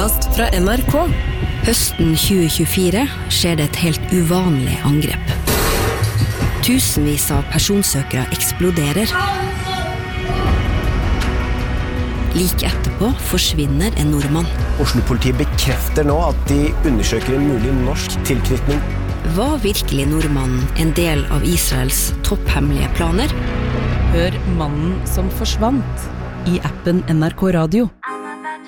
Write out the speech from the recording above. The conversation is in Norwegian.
podcast fra NRK. Høsten 2024 skjer det et helt uvanlig angrep. Tusenvis av personsøkere eksploderer. Like etterpå forsvinner en nordmann. Oslo-politiet bekrefter nå at de undersøker en mulig norsk tilknytning. Var virkelig nordmannen en del av Israels topphemmelige planer? Hør Mannen som forsvant i appen NRK Radio.